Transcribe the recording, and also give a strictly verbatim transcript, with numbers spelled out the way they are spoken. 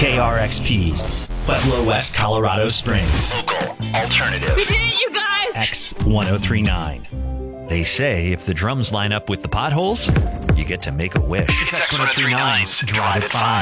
K R X P, Pueblo West, Colorado Springs. Local alternative. We did it, you guys! X ten thirty-nine. They say if the drums line up with the potholes, you get to make a wish. It's X ten thirty-nine's Drive at five.